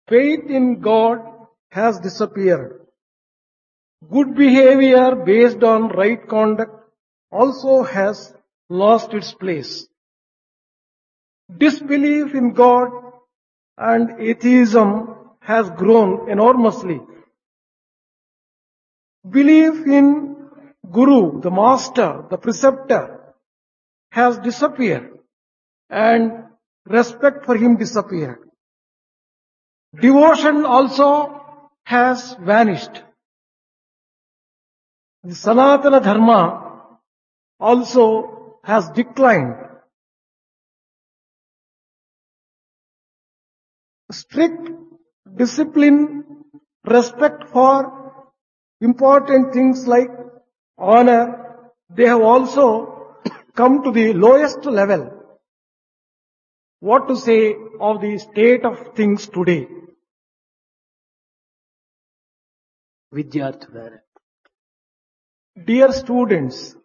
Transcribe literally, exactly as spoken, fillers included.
Faith in God has disappeared. Good behavior based on right conduct also has lost its place. Disbelief in God and atheism has grown enormously. Belief in Guru, the master, the preceptor, has disappeared and respect for him disappeared. Devotion also has vanished. The Sanatana Dharma also has declined. Strict discipline, respect for important things like honor, they have also come to the lowest level. What to say of the state of things today? విద్యార్థులారా, Dear students,